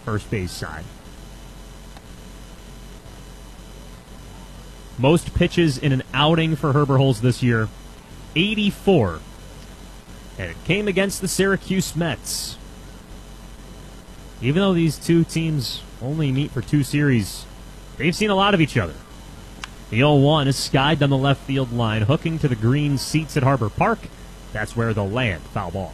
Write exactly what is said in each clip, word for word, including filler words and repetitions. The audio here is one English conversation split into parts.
first base side. Most pitches in an outing for Herberholz this year, eighty-four. And it came against the Syracuse Mets. Even though these two teams only meet for two series, they've seen a lot of each other. The oh one is skied down the left field line, hooking to the green seats at Harbor Park. That's where they'll land. Foul ball.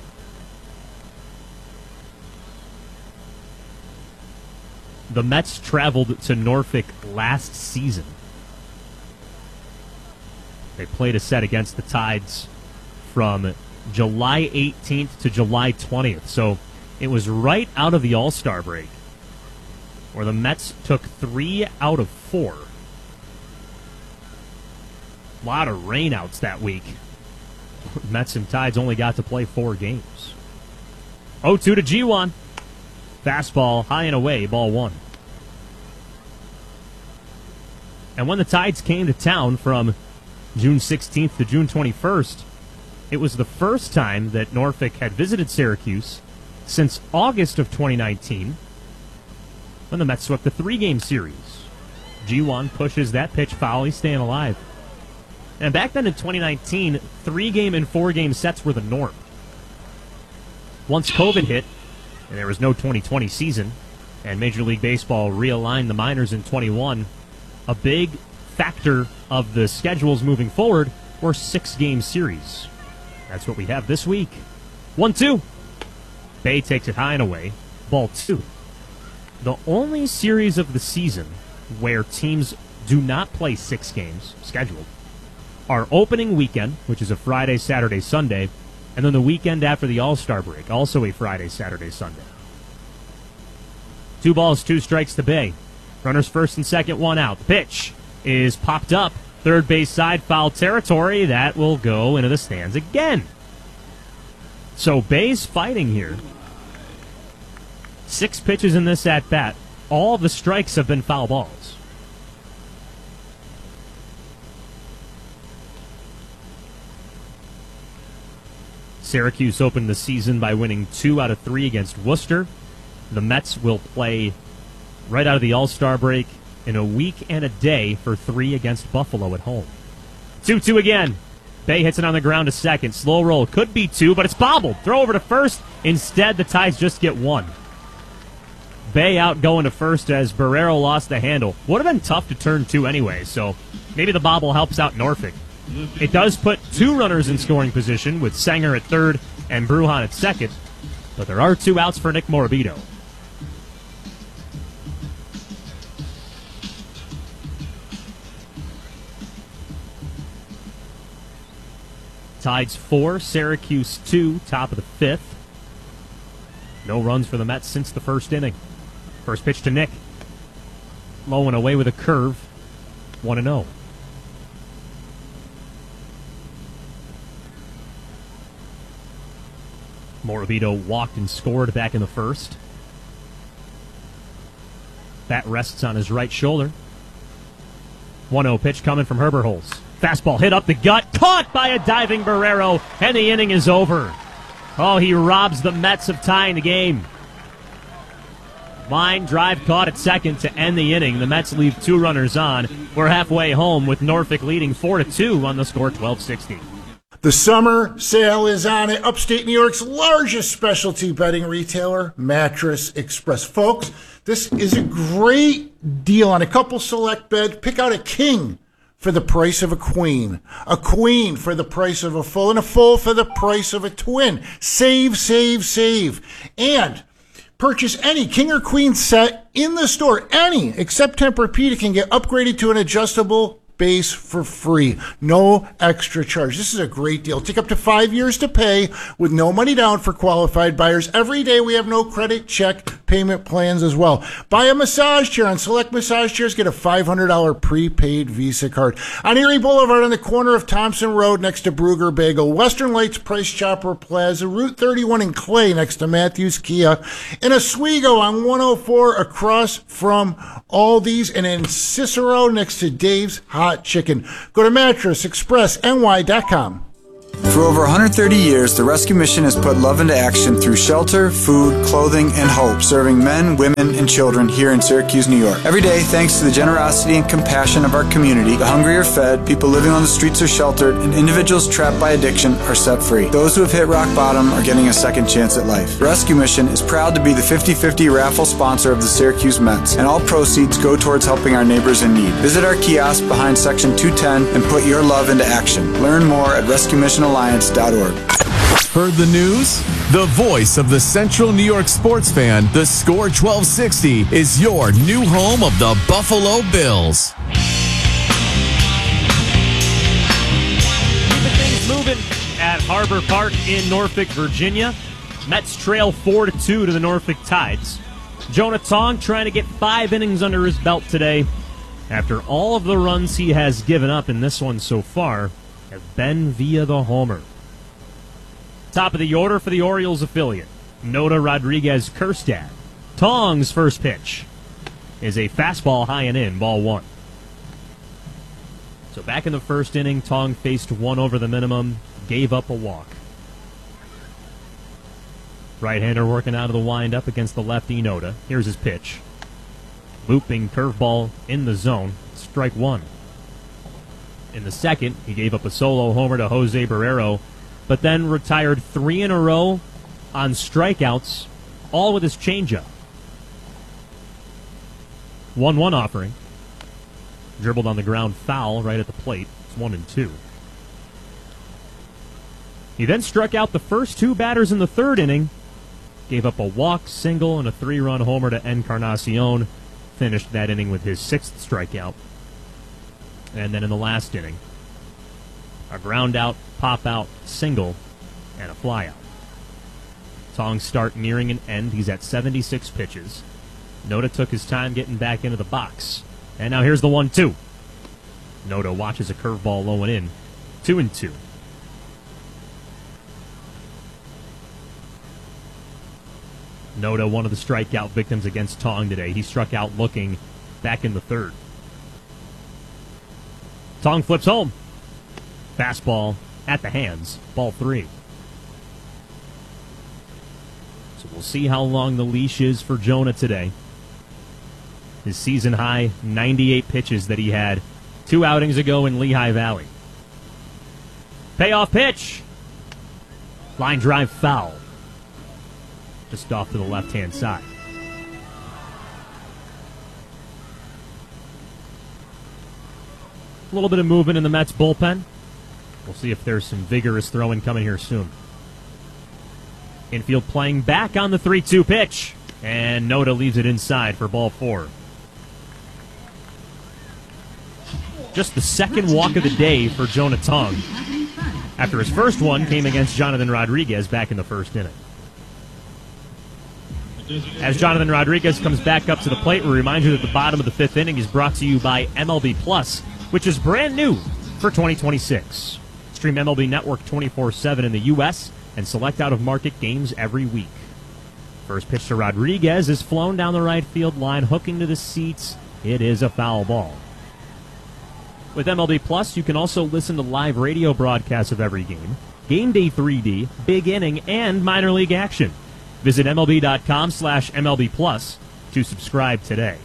The Mets traveled to Norfolk last season. They played a set against the Tides from July eighteenth to July twentieth. So it was right out of the All-Star break where the Mets took three out of four. A lot of rainouts that week. Mets and Tides only got to play four games. oh two to G one. Fastball high and away, ball one. And when the Tides came to town from June sixteenth to June twenty-first, it was the first time that Norfolk had visited Syracuse since August of twenty nineteen, when the Mets swept the three-game series. G one pushes that pitch foul. He's staying alive. And back then in twenty nineteen, three-game and four-game sets were the norm. Once COVID hit, and there was no twenty twenty season, and Major League Baseball realigned the minors in twenty-one, a big factor of the schedules moving forward were six-game series. That's what we have this week. one two. Bay takes it high and away. Ball two. The only series of the season where teams do not play six games scheduled are opening weekend, which is a Friday, Saturday, Sunday, and then the weekend after the All-Star break, also a Friday, Saturday, Sunday. Two balls, two strikes to Bay. Runners first and second, one out. The pitch is popped up. Third base side, foul territory. That will go into the stands again. So Bay's fighting here. Six pitches in this at-bat. All the strikes have been foul balls. Syracuse opened the season by winning two out of three against Worcester. The Mets will play right out of the All-Star break in a week and a day for three against Buffalo at home. two two again. Bay hits it on the ground to second. Slow roll. Could be two, but it's bobbled. Throw over to first. Instead, the Tides just get one. Bay out going to first as Barrero lost the handle. Would have been tough to turn two anyway, so maybe the bobble helps out Norfolk. It does put two runners in scoring position with Sanger at third and Bruhan at second, but there are two outs for Nick Morabito. Tides four, Syracuse two, top of the fifth. No runs for the Mets since the first inning. First pitch to Nick. Low and away with a curve. one and oh. Morabito walked and scored back in the first. Bat rests on his right shoulder. one oh pitch coming from Herberholz. Fastball hit up the gut, caught by a diving Barrero, and the inning is over. Oh, he robs the Mets of tying the game. Line drive caught at second to end the inning. The Mets leave two runners on. We're halfway home with Norfolk leading four to two on the score, twelve sixty. The summer sale is on at upstate New York's largest specialty bedding retailer, Mattress Express. Folks, this is a great deal on a couple select bed. Pick out a king for the price of a queen, a queen for the price of a full, and a full for the price of a twin. Save, save, save. And purchase any king or queen set in the store, any, except Tempur-Pedic, can get upgraded to an adjustable base for free. No extra charge. This is a great deal. Take up to five years to pay with no money down for qualified buyers. Every day we have no credit check payment plans as well. Buy a massage chair on select massage chairs. Get a five hundred dollars prepaid Visa card. On Erie Boulevard on the corner of Thompson Road next to Bruger Bagel. Western Lights Price Chopper Plaza. Route thirty-one in Clay next to Matthews Kia. In Oswego on one oh four across from Aldi's. And in Cicero next to Dave's Hot Chicken. Go to mattress express N Y dot com. For over one hundred thirty years, the Rescue Mission has put love into action through shelter, food, clothing, and hope, serving men, women, and children here in Syracuse, New York. Every day, thanks to the generosity and compassion of our community, the hungry are fed, people living on the streets are sheltered, and individuals trapped by addiction are set free. Those who have hit rock bottom are getting a second chance at life. The Rescue Mission is proud to be the fifty fifty raffle sponsor of the Syracuse Mets, and all proceeds go towards helping our neighbors in need. Visit our kiosk behind Section two ten and put your love into action. Learn more at rescue mission alliance dot org. Heard the news? The voice of the Central New York sports fan, the Score twelve sixty, is your new home of the Buffalo Bills. Keeping things moving at Harbor Park in Norfolk, Virginia. Mets trail four to two to the Norfolk Tides. Jonah Tong trying to get five innings under his belt today after all of the runs he has given up in this one so far have been via the homer. Top of the order for the Orioles affiliate, Noda Rodriguez Kerstad. Tong's first pitch is a fastball high and in, ball one. So back in the first inning, Tong faced one over the minimum, gave up a walk. Right-hander working out of the windup against the lefty Noda. Here's his pitch. Looping curveball in the zone, strike one. In the second, he gave up a solo homer to Jose Barrero, but then retired three in a row on strikeouts, all with his changeup. one one offering. Dribbled on the ground foul right at the plate. It's one and two. He then struck out the first two batters in the third inning, gave up a walk, single, and a three-run homer to Encarnacion. Finished that inning with his sixth strikeout. And then in the last inning, a ground out, pop out, single, and a fly out. Tong's start nearing an end. He's at seventy-six pitches. Noda took his time getting back into the box. And now here's the one two. Noda watches a curveball low and in. Two and two. Noda, one of the strikeout victims against Tong today. He struck out looking back in the third. Tong flips home. Fastball at the hands. Ball three. So we'll see how long the leash is for Jonah today. His season high ninety-eight pitches that he had two outings ago in Lehigh Valley. Payoff pitch. Line drive foul. Just off to the left-hand side. A little bit of movement in the Mets bullpen. We'll see if there's some vigorous throwing coming here soon. Infield playing back on the three two pitch. And Noda leaves it inside for ball four. Just the second walk of the day for Jonah Tong, after his first one came against Jonathan Rodriguez back in the first inning. As Jonathan Rodriguez comes back up to the plate, we remind you that the bottom of the fifth inning is brought to you by M L B Plus, which is brand new for twenty twenty-six. Stream M L B Network twenty-four seven in the U S and select out-of-market games every week. First pitch to Rodriguez is flown down the right field line, hooking to the seats. It is a foul ball. With M L B Plus, you can also listen to live radio broadcasts of every game, Game Day three D, Big Inning, and minor league action. Visit M L B dot com slash M L B Plus to subscribe today.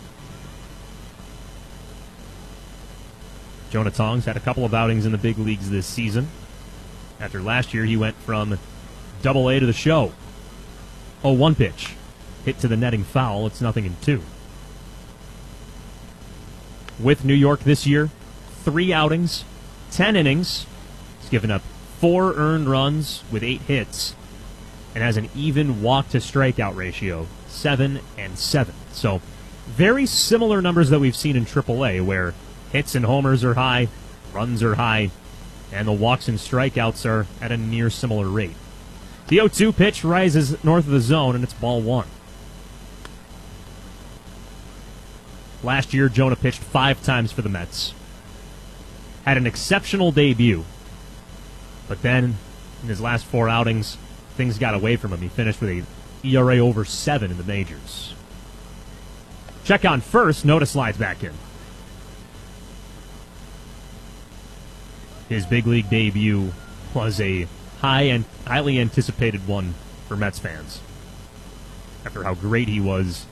Jonah Tong's had a couple of outings in the big leagues this season. After last year, he went from double A to the show. oh one pitch. Hit to the netting foul. It's nothing in two. With New York this year, three outings, ten innings. He's given up four earned runs with eight hits and has an even walk-to-strikeout ratio, seven and seven. So very similar numbers that we've seen in triple A, where hits and homers are high, runs are high, and the walks and strikeouts are at a near similar rate. The oh two pitch rises north of the zone, and it's ball one. Last year, Jonah pitched five times for the Mets. Had an exceptional debut, but then in his last four outings, things got away from him. He finished with a E R A over seven in the majors. Check on first. Noda slides back in. His big league debut was a high and highly anticipated one for Mets fans after how great he was